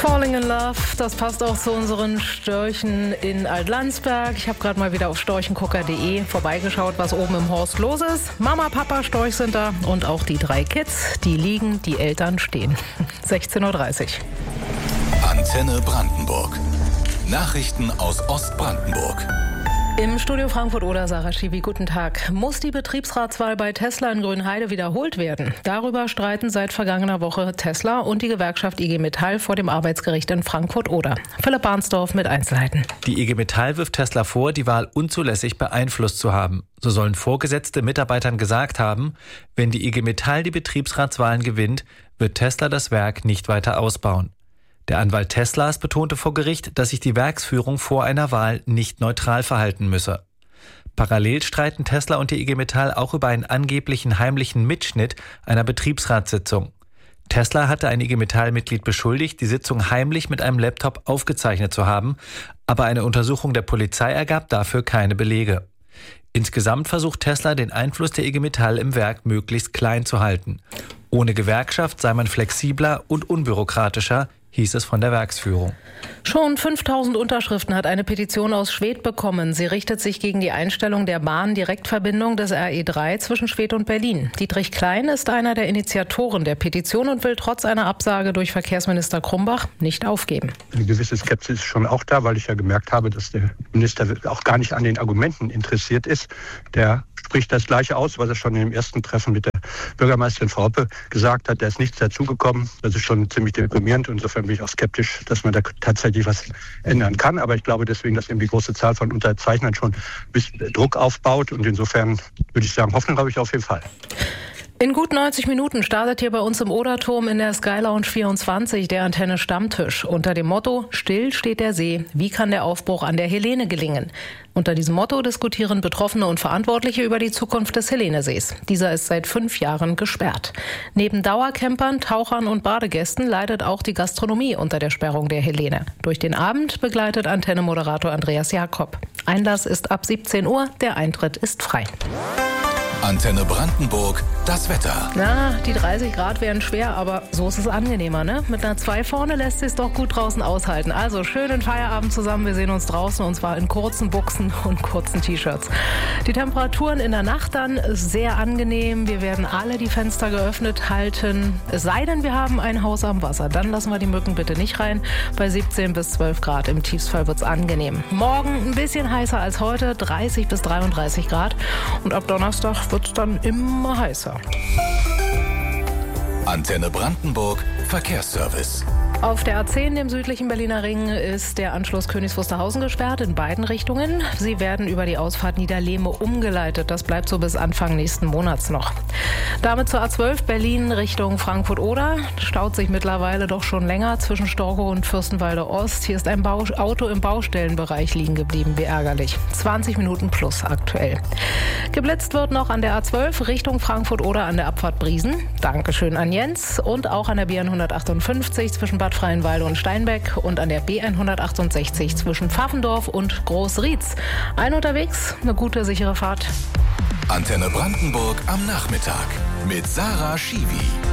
Falling in Love, das passt auch zu unseren Störchen in Altlandsberg. Ich habe gerade mal wieder auf storchengucker.de vorbeigeschaut, was oben im Horst los ist. Mama, Papa, Storch sind da und auch die 3 Kids, die liegen, die Eltern stehen. 16:30 Uhr. Antenne Brandenburg. Nachrichten aus Ostbrandenburg. Im Studio Frankfurt-Oder, Sarah Schiwi, guten Tag. Muss die Betriebsratswahl bei Tesla in Grünheide wiederholt werden? Darüber streiten seit vergangener Woche Tesla und die Gewerkschaft IG Metall vor dem Arbeitsgericht in Frankfurt-Oder. Philipp Barnsdorf mit Einzelheiten. Die IG Metall wirft Tesla vor, die Wahl unzulässig beeinflusst zu haben. So sollen Vorgesetzte Mitarbeitern gesagt haben, wenn die IG Metall die Betriebsratswahlen gewinnt, wird Tesla das Werk nicht weiter ausbauen. Der Anwalt Teslas betonte vor Gericht, dass sich die Werksführung vor einer Wahl nicht neutral verhalten müsse. Parallel streiten Tesla und die IG Metall auch über einen angeblichen heimlichen Mitschnitt einer Betriebsratssitzung. Tesla hatte ein IG Metall-Mitglied beschuldigt, die Sitzung heimlich mit einem Laptop aufgezeichnet zu haben, aber eine Untersuchung der Polizei ergab dafür keine Belege. Insgesamt versucht Tesla, den Einfluss der IG Metall im Werk möglichst klein zu halten. Ohne Gewerkschaft sei man flexibler und unbürokratischer, hieß es von der Werksführung. Schon 5000 Unterschriften hat eine Petition aus Schwedt bekommen. Sie richtet sich gegen die Einstellung der Bahn-Direktverbindung des RE3 zwischen Schwedt und Berlin. Dietrich Klein ist einer der Initiatoren der Petition und will trotz einer Absage durch Verkehrsminister Krumbach nicht aufgeben. Eine gewisse Skepsis ist schon auch da, weil ich ja gemerkt habe, dass der Minister auch gar nicht an den Argumenten interessiert ist. Der spricht das Gleiche aus, was er schon im ersten Treffen mit der Bürgermeisterin Frau Hoppe gesagt hat. Da ist nichts dazugekommen. Das ist schon ziemlich deprimierend. Insofern bin ich auch skeptisch, dass man da tatsächlich was ändern kann. Aber ich glaube deswegen, dass eben die große Zahl von Unterzeichnern schon ein bisschen Druck aufbaut. Und insofern würde ich sagen, Hoffnung habe ich auf jeden Fall. In gut 90 Minuten startet hier bei uns im Oderturm in der Sky Lounge 24 der Antenne Stammtisch. Unter dem Motto Still steht der See. Wie kann der Aufbruch an der Helene gelingen? Unter diesem Motto diskutieren Betroffene und Verantwortliche über die Zukunft des Helenesees. Dieser ist seit 5 Jahren gesperrt. Neben Dauercampern, Tauchern und Badegästen leidet auch die Gastronomie unter der Sperrung der Helene. Durch den Abend begleitet Antenne-Moderator Andreas Jakob. Einlass ist ab 17 Uhr, der Eintritt ist frei. Antenne Brandenburg, das Wetter. Na, die 30 Grad wären schwer, aber so ist es angenehmer, ne? Mit einer 2 vorne lässt sich es doch gut draußen aushalten. Also schönen Feierabend zusammen. Wir sehen uns draußen und zwar in kurzen Buchsen und kurzen T-Shirts. Die Temperaturen in der Nacht dann sehr angenehm. Wir werden alle die Fenster geöffnet halten. Es sei denn, wir haben ein Haus am Wasser. Dann lassen wir die Mücken bitte nicht rein. Bei 17 bis 12 Grad im Tiefstfall wird es angenehm. Morgen ein bisschen heißer als heute, 30 bis 33 Grad. Und ab Donnerstag wird es dann immer heißer. Antenne Brandenburg, Verkehrsservice. Auf der A10, dem südlichen Berliner Ring, ist der Anschluss Königs Wusterhausen gesperrt in beiden Richtungen. Sie werden über die Ausfahrt Niederlehme umgeleitet. Das bleibt so bis Anfang nächsten Monats noch. Damit zur A12 Berlin Richtung Frankfurt-Oder. Staut sich mittlerweile doch schon länger zwischen Storkow und Fürstenwalde Ost. Hier ist ein Auto im Baustellenbereich liegen geblieben. Wie ärgerlich. 20 Minuten plus aktuell. Geblitzt wird noch an der A12 Richtung Frankfurt-Oder an der Abfahrt Briesen. Dankeschön an Jens. Und auch an der B158 zwischen Bad Freienwalde und Steinbeck und an der B168 zwischen Pfaffendorf und Großrietz. Ein unterwegs, eine gute, sichere Fahrt. Antenne Brandenburg am Nachmittag mit Sarah Schiwi.